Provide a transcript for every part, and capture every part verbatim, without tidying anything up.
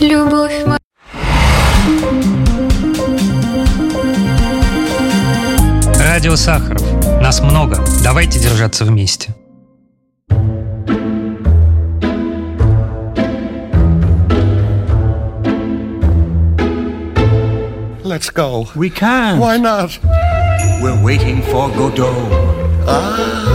Любовь моя. Радио Сахаров. Нас много. Давайте держаться вместе. Let's go. We can't. Why not? We're waiting for Godot. Ah.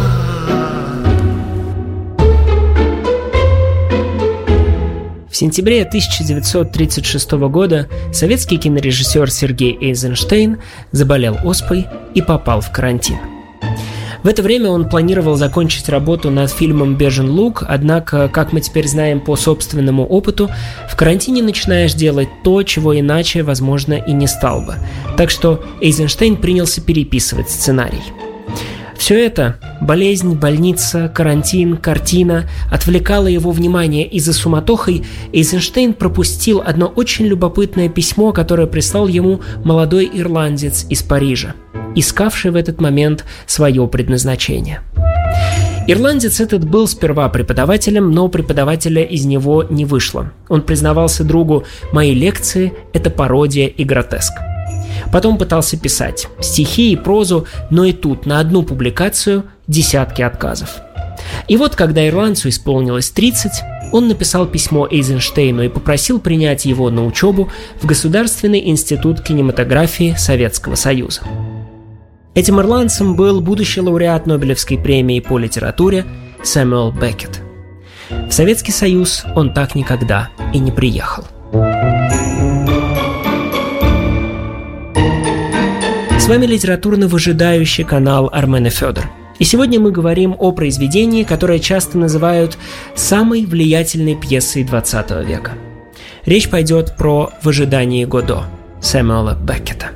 В сентябре тысяча девятьсот тридцать шестого года советский кинорежиссер Сергей Эйзенштейн заболел оспой и попал в карантин. В это время он планировал закончить работу над фильмом «Бежен луг», однако, как мы теперь знаем по собственному опыту, в карантине начинаешь делать то, чего иначе, возможно, и не стал бы. Так что Эйзенштейн принялся переписывать сценарий. Все это – болезнь, больница, карантин, картина – отвлекало его внимание, и за суматохой Эйзенштейн пропустил одно очень любопытное письмо, которое прислал ему молодой ирландец из Парижа, искавший в этот момент свое предназначение. Ирландец этот был сперва преподавателем, но преподавателя из него не вышло. Он признавался другу: «Мои лекции – это пародия и гротеск». Потом пытался писать стихи и прозу, но и тут на одну публикацию десятки отказов. И вот, когда ирландцу исполнилось тридцать, он написал письмо Эйзенштейну и попросил принять его на учебу в Государственный институт кинематографии Советского Союза. Этим ирландцем был будущий лауреат Нобелевской премии по литературе Сэмюэл Беккет. В Советский Союз он так никогда и не приехал. С вами литературно выжидающий канал Армен и Федор. И сегодня мы говорим о произведении, которое часто называют самой влиятельной пьесой двадцатого века. Речь пойдет про «Выжидание Годо» Сэмюэла Беккета.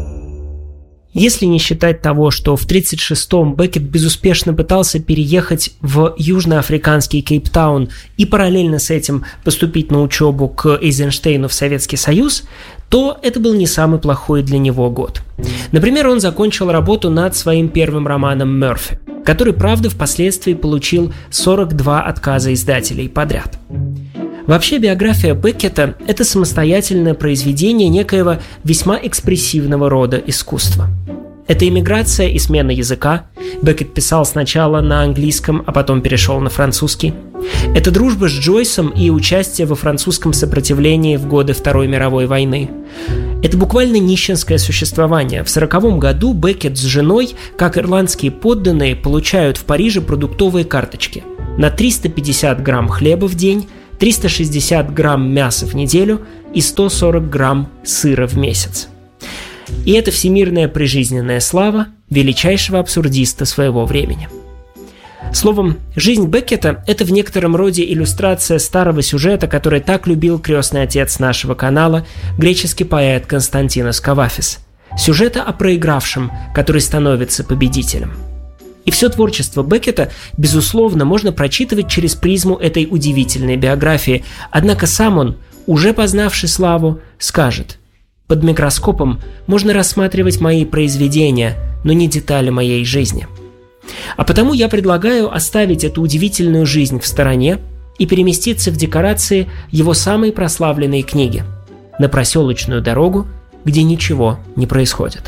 Если не считать того, что в тридцать шестом Беккет безуспешно пытался переехать в южноафриканский Кейптаун и параллельно с этим поступить на учебу к Эйзенштейну в Советский Союз, то это был не самый плохой для него год. Например, он закончил работу над своим первым романом «Мёрфи», который, правда, впоследствии получил сорок два отказа издателей подряд. Вообще, биография Беккета – это самостоятельное произведение некоего весьма экспрессивного рода искусства. Это иммиграция и смена языка. Беккет писал сначала на английском, а потом перешел на французский. Это дружба с Джойсом и участие во французском сопротивлении в годы Второй мировой войны. Это буквально нищенское существование. В сороковом году Беккет с женой, как ирландские подданные, получают в Париже продуктовые карточки на триста пятьдесят грамм хлеба в день, триста шестьдесят грамм мяса в неделю и сто сорок грамм сыра в месяц. И это всемирная прижизненная слава величайшего абсурдиста своего времени. Словом, жизнь Беккета – это в некотором роде иллюстрация старого сюжета, который так любил крестный отец нашего канала, греческий поэт Константинос Кавафис. Сюжета о проигравшем, который становится победителем. И все творчество Беккета, безусловно, можно прочитывать через призму этой удивительной биографии, однако сам он, уже познавший славу, скажет: «Под микроскопом можно рассматривать мои произведения, но не детали моей жизни». А потому я предлагаю оставить эту удивительную жизнь в стороне и переместиться в декорации его самой прославленной книги «На проселочную дорогу, где ничего не происходит».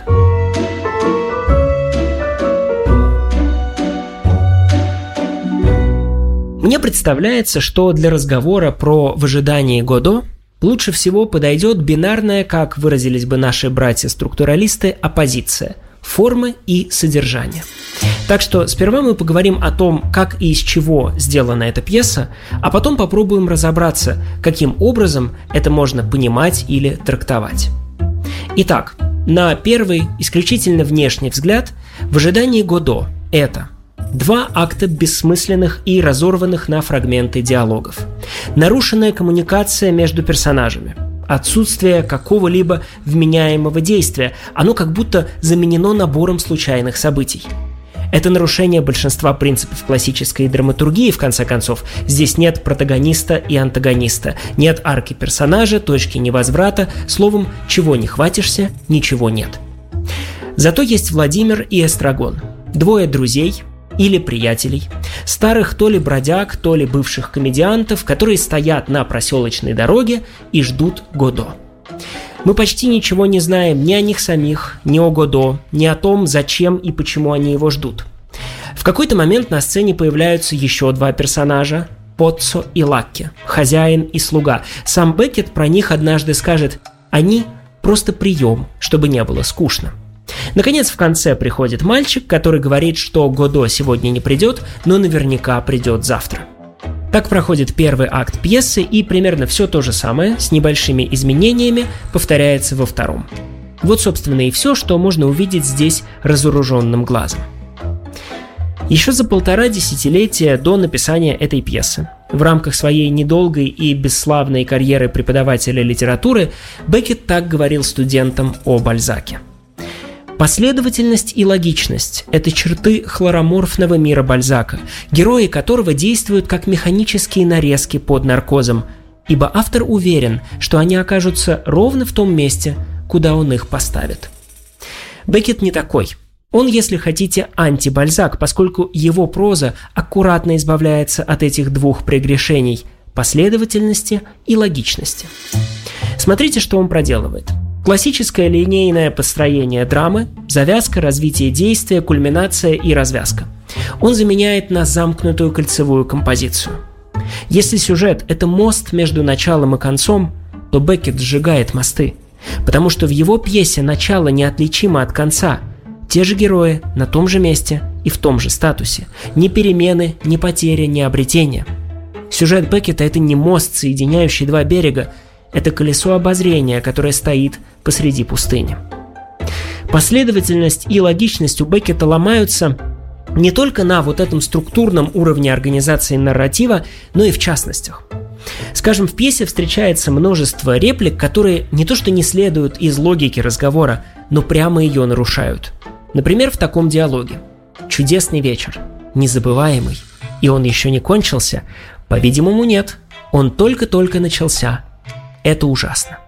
Мне представляется, что для разговора про «Выжидание Годо» лучше всего подойдет бинарная, как выразились бы наши братья-структуралисты, оппозиция – формы и содержание. Так что сперва мы поговорим о том, как и из чего сделана эта пьеса, а потом попробуем разобраться, каким образом это можно понимать или трактовать. Итак, на первый, исключительно внешний взгляд, «Выжидание Годо» – это два акта бессмысленных и разорванных на фрагменты диалогов. Нарушенная коммуникация между персонажами. Отсутствие какого-либо вменяемого действия. Оно как будто заменено набором случайных событий. Это нарушение большинства принципов классической драматургии, в конце концов. Здесь нет протагониста и антагониста. Нет арки персонажа, точки невозврата. Словом, чего не хватишься, ничего нет. Зато есть Владимир и Эстрагон. Двое друзей, или приятелей, старых то ли бродяг, то ли бывших комедиантов, которые стоят на проселочной дороге и ждут Годо. Мы почти ничего не знаем ни о них самих, ни о Годо, ни о том, зачем и почему они его ждут. В какой-то момент на сцене появляются еще два персонажа – Поццо и Лакки, хозяин и слуга. Сам Беккет про них однажды скажет: «Они просто прием, чтобы не было скучно». Наконец, в конце приходит мальчик, который говорит, что Годо сегодня не придет, но наверняка придет завтра. Так проходит первый акт пьесы, и примерно все то же самое, с небольшими изменениями, повторяется во втором. Вот, собственно, и все, что можно увидеть здесь разоруженным глазом. Еще за полтора десятилетия до написания этой пьесы, в рамках своей недолгой и бесславной карьеры преподавателя литературы, Беккет так говорил студентам о Бальзаке. Последовательность и логичность – это черты хлороморфного мира Бальзака, герои которого действуют как механические нарезки под наркозом, ибо автор уверен, что они окажутся ровно в том месте, куда он их поставит. Беккет не такой. Он, если хотите, анти-Бальзак, поскольку его проза аккуратно избавляется от этих двух прегрешений – последовательности и логичности. Смотрите, что он проделывает. Классическое линейное построение драмы, завязка, развитие действия, кульминация и развязка. Он заменяет на замкнутую кольцевую композицию. Если сюжет – это мост между началом и концом, то Беккет сжигает мосты, потому что в его пьесе начало неотличимо от конца. Те же герои на том же месте и в том же статусе. Ни перемены, ни потери, ни обретения. Сюжет Беккета – это не мост, соединяющий два берега, это колесо обозрения, которое стоит посреди пустыни. Последовательность и логичность у Беккета ломаются не только на вот этом структурном уровне организации нарратива, но и в частностях. Скажем, в пьесе встречается множество реплик, которые не то что не следуют из логики разговора, но прямо ее нарушают. Например, в таком диалоге: «Чудесный вечер, незабываемый, и он еще не кончился?» По-видимому, нет, он только-только начался. Это ужасно.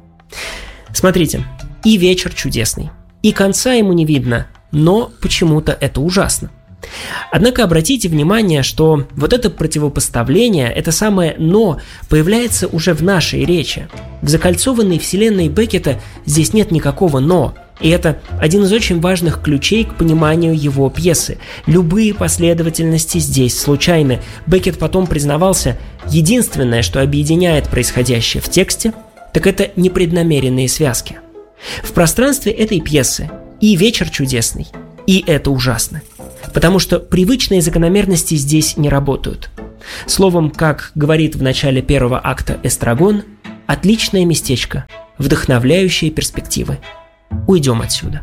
Смотрите, и вечер чудесный, и конца ему не видно, но почему-то это ужасно. Однако обратите внимание, что вот это противопоставление, это самое «но» появляется уже в нашей речи. В закольцованной вселенной Беккета здесь нет никакого «но», и это один из очень важных ключей к пониманию его пьесы. Любые последовательности здесь случайны. Беккет потом признавался, единственное, что объединяет происходящее в тексте, так это непреднамеренные связки. В пространстве этой пьесы и вечер чудесный, и это ужасно. Потому что привычные закономерности здесь не работают. Словом, как говорит в начале первого акта Эстрагон, отличное местечко, вдохновляющие перспективы. Уйдем отсюда.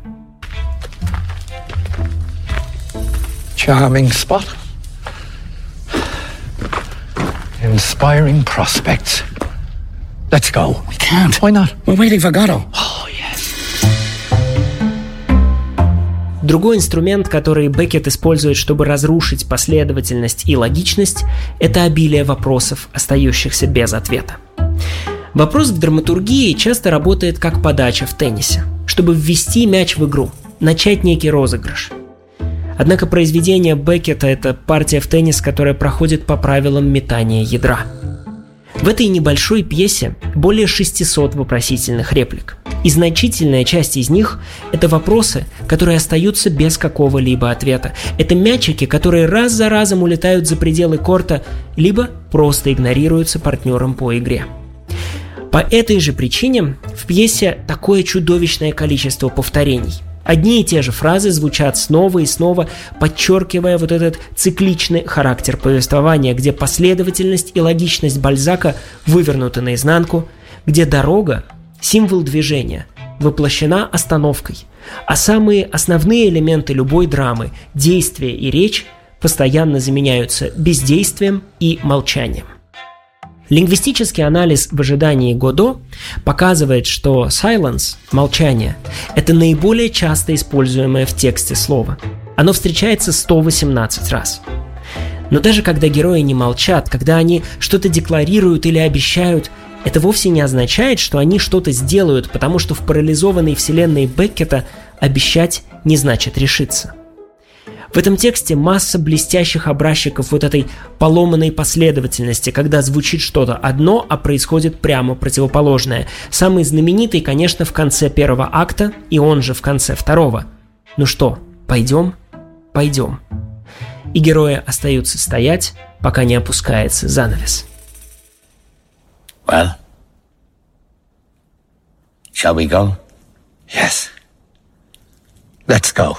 Charming spot. Inspiring prospects. Let's go. We can't. Why not? We're waiting for Godot. Oh, yes. Другой инструмент, который Беккет использует, чтобы разрушить последовательность и логичность, это обилие вопросов, остающихся без ответа. Вопрос в драматургии часто работает как подача в теннисе, чтобы ввести мяч в игру, начать некий розыгрыш. Однако произведение Беккета – это партия в теннис, которая проходит по правилам метания ядра. В этой небольшой пьесе более шестисот вопросительных реплик, и значительная часть из них – это вопросы, которые остаются без какого-либо ответа. Это мячики, которые раз за разом улетают за пределы корта, либо просто игнорируются партнером по игре. По этой же причине в пьесе такое чудовищное количество повторений. Одни и те же фразы звучат снова и снова, подчеркивая вот этот цикличный характер повествования, где последовательность и логичность Бальзака вывернуты наизнанку, где дорога, символ движения, воплощена остановкой, а самые основные элементы любой драмы, действие и речь, постоянно заменяются бездействием и молчанием. Лингвистический анализ в ожидании Годо показывает, что silence, молчание, это наиболее часто используемое в тексте слово. Оно встречается сто восемнадцать раз. Но даже когда герои не молчат, когда они что-то декларируют или обещают, это вовсе не означает, что они что-то сделают, потому что в парализованной вселенной Беккета обещать не значит решиться. В этом тексте масса блестящих образчиков вот этой поломанной последовательности, когда звучит что-то одно, а происходит прямо противоположное. Самый знаменитый, конечно, в конце первого акта, и он же в конце второго. Ну что, пойдем? Пойдем. И герои остаются стоять, пока не опускается занавес. Well, shall we go? Yes. Let's go.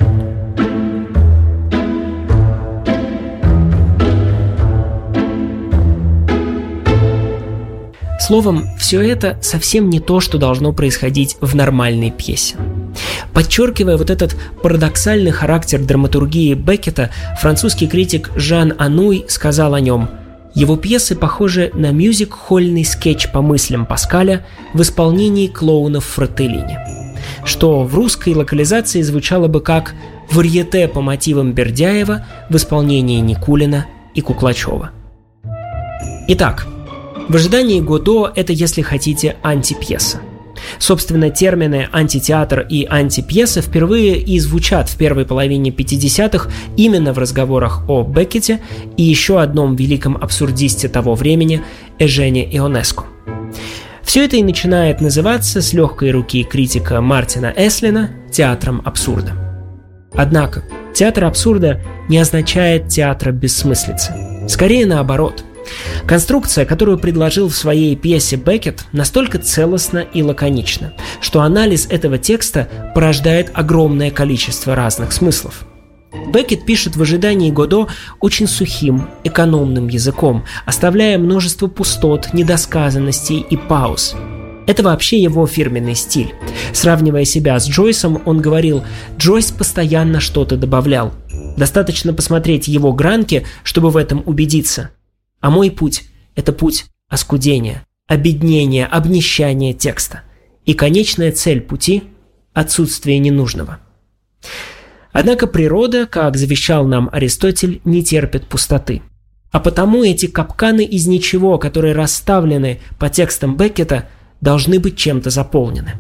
Словом, все это совсем не то, что должно происходить в нормальной пьесе. Подчеркивая вот этот парадоксальный характер драматургии Беккета, французский критик Жан Ануй сказал о нем: «Его пьесы похожи на мюзик-холльный скетч по мыслям Паскаля в исполнении клоунов Фрателлини», что в русской локализации звучало бы как «варьете по мотивам Бердяева в исполнении Никулина и Куклачева». Итак, «В ожидании Годо» — это, если хотите, антипьеса. Собственно, термины «антитеатр» и «антипьеса» впервые и звучат в первой половине пятидесятых именно в разговорах о Беккете и еще одном великом абсурдисте того времени — Эжене Ионеску. Все это и начинает называться с легкой руки критика Мартина Эслина театром абсурда. Однако, театр абсурда не означает театра бессмыслицы. Скорее наоборот. Конструкция, которую предложил в своей пьесе Беккет, настолько целостна и лаконична, что анализ этого текста порождает огромное количество разных смыслов. Беккет пишет в ожидании Годо очень сухим, экономным языком, оставляя множество пустот, недосказанностей и пауз. Это вообще его фирменный стиль. Сравнивая себя с Джойсом, он говорил: «Джойс постоянно что-то добавлял. Достаточно посмотреть его гранки, чтобы в этом убедиться. А мой путь – это путь оскудения, обеднения, обнищания текста. И конечная цель пути – отсутствие ненужного». Однако природа, как завещал нам Аристотель, не терпит пустоты. А потому эти капканы из ничего, которые расставлены по текстам Беккета, должны быть чем-то заполнены.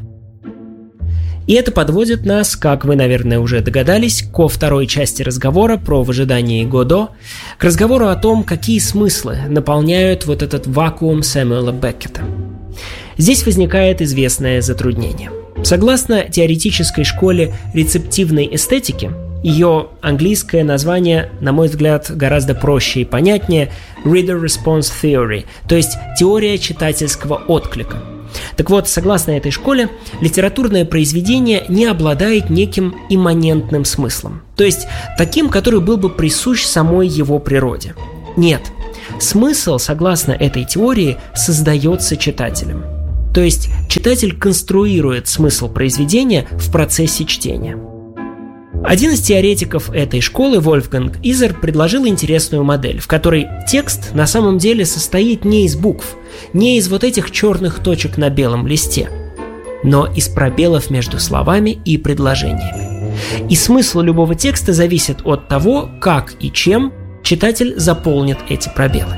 И это подводит нас, как вы, наверное, уже догадались, ко второй части разговора про «В ожидании Годо», к разговору о том, какие смыслы наполняют вот этот вакуум Сэмюэла Беккета. Здесь возникает известное затруднение. Согласно теоретической школе рецептивной эстетики, ее английское название, на мой взгляд, гораздо проще и понятнее – Reader Response Theory, то есть теория читательского отклика. Так вот, согласно этой школе, литературное произведение не обладает неким имманентным смыслом, то есть таким, который был бы присущ самой его природе. Нет, смысл, согласно этой теории, создается читателем. То есть читатель конструирует смысл произведения в процессе чтения. Один из теоретиков этой школы, Вольфганг Изер, предложил интересную модель, в которой текст на самом деле состоит не из букв, не из вот этих черных точек на белом листе, но из пробелов между словами и предложениями. И смысл любого текста зависит от того, как и чем читатель заполнит эти пробелы.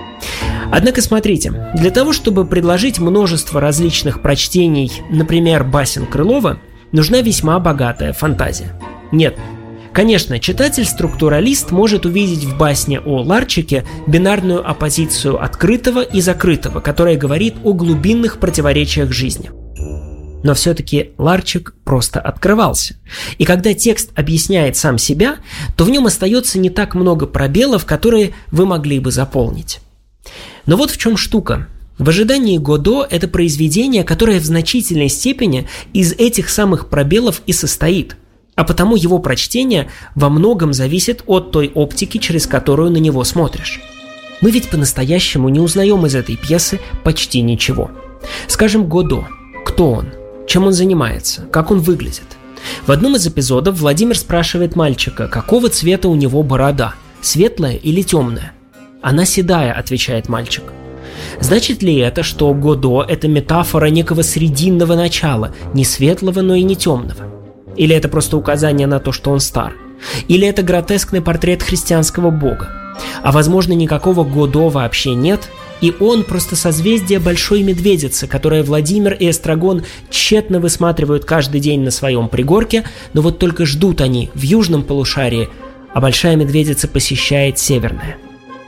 Однако смотрите, для того, чтобы предложить множество различных прочтений, например, басен Крылова, нужна весьма богатая фантазия. Нет. Конечно, читатель-структуралист может увидеть в басне о Ларчике бинарную оппозицию открытого и закрытого, которая говорит о глубинных противоречиях жизни. Но все-таки Ларчик просто открывался. И когда текст объясняет сам себя, то в нем остается не так много пробелов, которые вы могли бы заполнить. Но вот в чем штука. «В ожидании Годо» — это произведение, которое в значительной степени из этих самых пробелов и состоит, а потому его прочтение во многом зависит от той оптики, через которую на него смотришь. Мы ведь по-настоящему не узнаем из этой пьесы почти ничего. Скажем, Годо. Кто он? Чем он занимается? Как он выглядит? В одном из эпизодов Владимир спрашивает мальчика, какого цвета у него борода, светлая или темная. «Она седая», — отвечает мальчик. Значит ли это, что Годо – это метафора некого срединного начала, не светлого, но и не темного? Или это просто указание на то, что он стар? Или это гротескный портрет христианского бога? А возможно, никакого Годо вообще нет, И он просто созвездие Большой Медведицы, которое Владимир и Эстрагон тщетно высматривают каждый день на своем пригорке, но вот только ждут они в южном полушарии, а Большая Медведица посещает северное.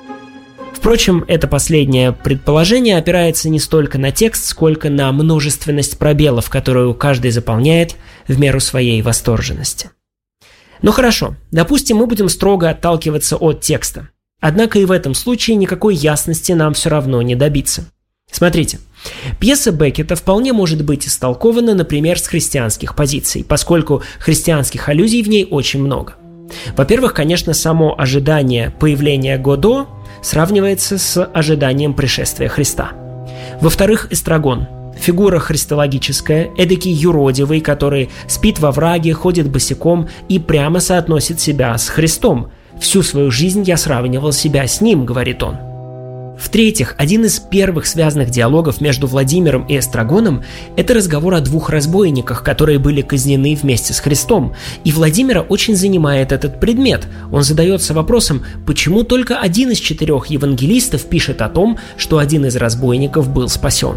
Впрочем, это последнее предположение опирается не столько на текст, сколько на множественность пробелов, которую каждый заполняет в меру своей восторженности. Ну хорошо, допустим, мы будем строго отталкиваться от текста. Однако и в этом случае никакой ясности нам все равно не добиться. Смотрите, пьеса Беккета вполне может быть истолкована, например, с христианских позиций, поскольку христианских аллюзий в ней очень много. Во-первых, конечно, само ожидание появления Годо сравнивается с ожиданием пришествия Христа. Во-вторых, Эстрагон – фигура христологическая, эдакий юродивый, который спит во враге, ходит босиком и прямо соотносит себя с Христом. «Всю свою жизнь я сравнивал себя с ним», – говорит он. В-третьих, один из первых связанных диалогов между Владимиром и Эстрагоном – это разговор о двух разбойниках, которые были казнены вместе с Христом. И Владимира очень занимает этот предмет. Он задается вопросом, почему только один из четырех евангелистов пишет о том, что один из разбойников был спасен.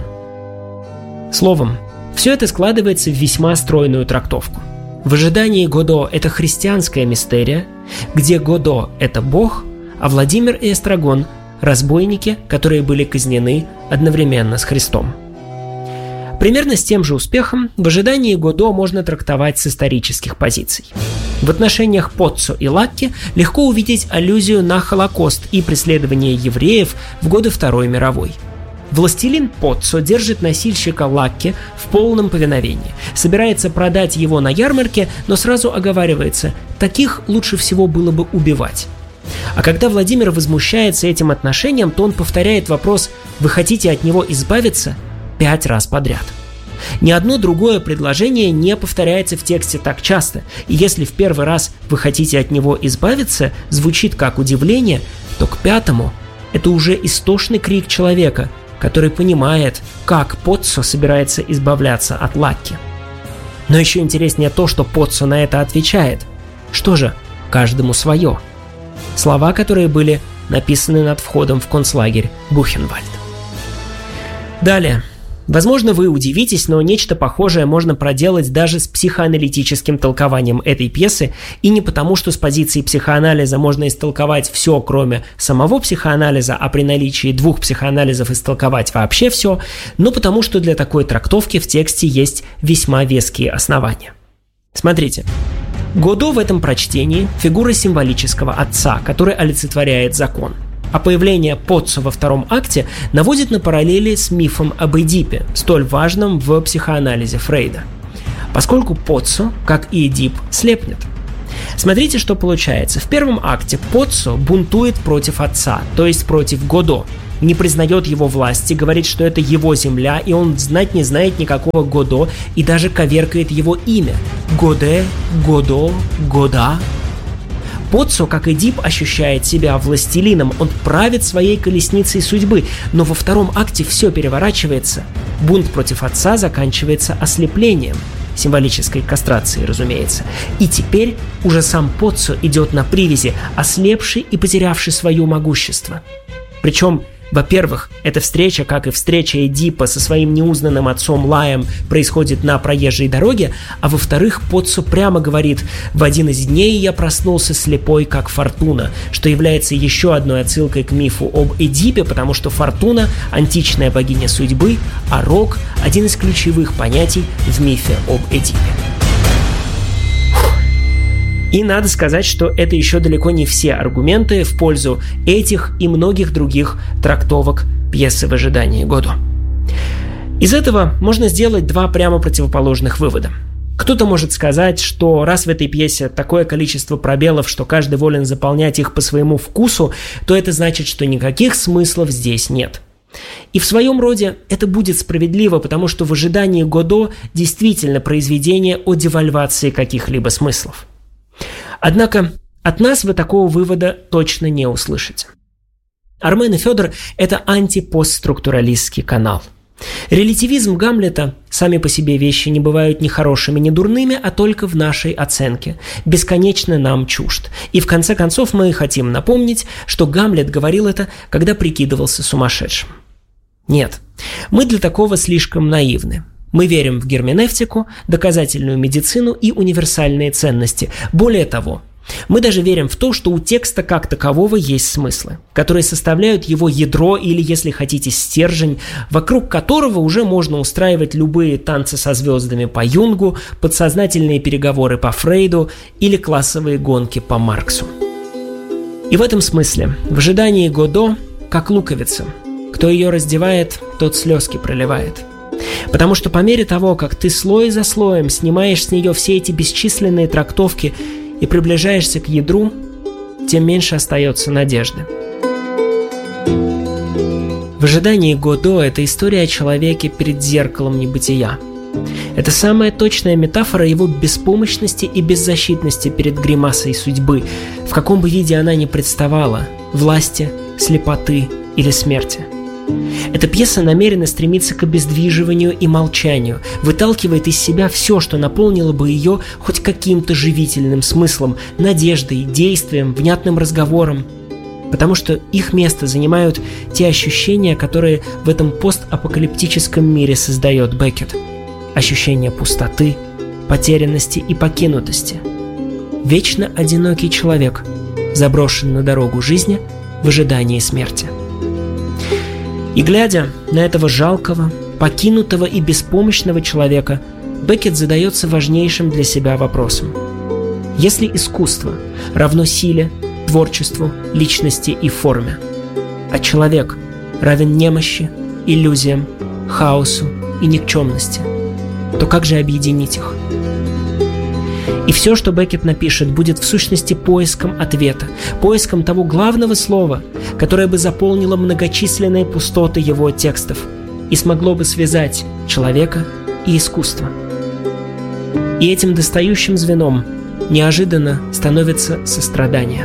Словом, все это складывается в весьма стройную трактовку. В ожидании Годо – это христианская мистерия, где Годо – это Бог, а Владимир и Эстрагон – разбойники, которые были казнены одновременно с Христом. Примерно с тем же успехом в ожидании Годо можно трактовать с исторических позиций. В отношениях Поццо и Лакки легко увидеть аллюзию на Холокост и преследование евреев в годы Второй мировой. Властелин Поццо держит носильщика Лакки в полном повиновении, собирается продать его на ярмарке, но сразу оговаривается, таких лучше всего было бы убивать. А когда Владимир возмущается этим отношением, то он повторяет вопрос «Вы хотите от него избавиться?» пять раз подряд. Ни одно другое предложение не повторяется в тексте так часто, и если в первый раз «Вы хотите от него избавиться» звучит как удивление, то к пятому это уже истошный крик человека, который понимает, как Поццо собирается избавляться от Лакки. Но еще интереснее то, что Поццо на это отвечает. Что же, каждому свое. Слова, которые были написаны над входом в концлагерь Бухенвальд. Далее. Возможно, вы удивитесь, но нечто похожее можно проделать даже с психоаналитическим толкованием этой пьесы, и не потому, что с позиции психоанализа можно истолковать все, кроме самого психоанализа, а при наличии двух психоанализов истолковать вообще все, но потому, что для такой трактовки в тексте есть весьма веские основания. Смотрите. Годо в этом прочтении – фигура символического отца, который олицетворяет закон. А появление Поццо во втором акте наводит на параллели с мифом об Эдипе, столь важным в психоанализе Фрейда. Поскольку Поццо, как и Эдип, слепнет. Смотрите, что получается. В первом акте Поццо бунтует против отца, то есть против Годо. Не признает его власти, говорит, что это его земля, и он знать не знает никакого Годо, и даже коверкает его имя. Годе, Годо, Года. Поццо, как Эдип, ощущает себя властелином, он правит своей колесницей судьбы, но во втором акте все переворачивается. Бунт против отца заканчивается ослеплением, символической кастрацией, разумеется. И теперь уже сам Поццо идет на привязи, ослепший и потерявший свое могущество. Причем, во-первых, эта встреча, как и встреча Эдипа со своим неузнанным отцом Лаем, происходит на проезжей дороге, а во-вторых, Поццо прямо говорит «В один из дней я проснулся слепой, как Фортуна», что является еще одной отсылкой к мифу об Эдипе, потому что Фортуна – античная богиня судьбы, а рок – один из ключевых понятий в мифе об Эдипе. И надо сказать, что это еще далеко не все аргументы в пользу этих и многих других трактовок пьесы «В ожидании Годо». Из этого можно сделать два прямо противоположных вывода. Кто-то может сказать, что раз в этой пьесе такое количество пробелов, что каждый волен заполнять их по своему вкусу, то это значит, что никаких смыслов здесь нет. И в своем роде это будет справедливо, потому что «В ожидании Годо» действительно произведение о девальвации каких-либо смыслов. Однако от нас вы такого вывода точно не услышите. Армен и Федор – это антипостструктуралистский канал. Релятивизм Гамлета, сами по себе вещи не бывают ни хорошими, ни дурными, а только в нашей оценке, бесконечно нам чужд. И в конце концов мы хотим напомнить, что Гамлет говорил это, когда прикидывался сумасшедшим. Нет, мы для такого слишком наивны. Мы верим в герменевтику, доказательную медицину и универсальные ценности. Более того, мы даже верим в то, что у текста как такового есть смыслы, которые составляют его ядро или, если хотите, стержень, вокруг которого уже можно устраивать любые танцы со звездами по Юнгу, подсознательные переговоры по Фрейду или классовые гонки по Марксу. И в этом смысле в ожидании Годо как луковица. Кто ее раздевает, тот слезки проливает. Потому что по мере того, как ты слой за слоем снимаешь с нее все эти бесчисленные трактовки и приближаешься к ядру, тем меньше остается надежды. В ожидании Годо это история о человеке перед зеркалом небытия. Это самая точная метафора его беспомощности и беззащитности перед гримасой судьбы, в каком бы виде она ни представала – власти, слепоты или смерти. Эта пьеса намеренно стремится к обездвиживанию и молчанию, выталкивает из себя все, что наполнило бы ее хоть каким-то живительным смыслом, надеждой, действием, внятным разговором. Потому что их место занимают те ощущения, которые в этом постапокалиптическом мире создает Беккет. Ощущение пустоты, потерянности и покинутости. Вечно одинокий человек, заброшен на дорогу жизни в ожидании смерти. И глядя на этого жалкого, покинутого и беспомощного человека, Беккет задается важнейшим для себя вопросом. Если искусство равно силе, творчеству, личности и форме, а человек равен немощи, иллюзиям, хаосу и никчемности, то как же объединить их? И все, что Беккет напишет, будет в сущности поиском ответа, поиском того главного слова, которое бы заполнило многочисленные пустоты его текстов и смогло бы связать человека и искусство. И этим достающим звеном неожиданно становится сострадание.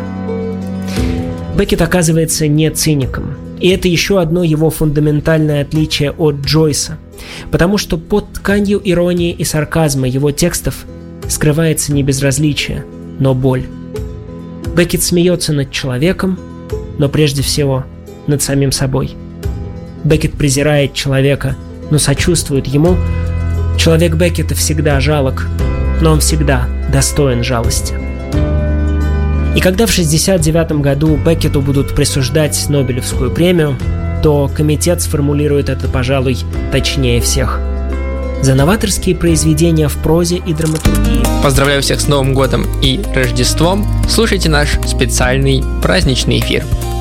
Беккет оказывается не циником, и это еще одно его фундаментальное отличие от Джойса, потому что под тканью иронии и сарказма его текстов скрывается не безразличие, но боль. Беккет смеется над человеком, но прежде всего над самим собой. Беккет презирает человека, но сочувствует ему. Человек Беккета всегда жалок, но он всегда достоин жалости. И когда в шестьдесят девятом году Беккету будут присуждать Нобелевскую премию, то комитет сформулирует это, пожалуй, точнее всех. За новаторские произведения в прозе и драматургии. Поздравляю всех с Новым годом и Рождеством. Слушайте наш специальный праздничный эфир.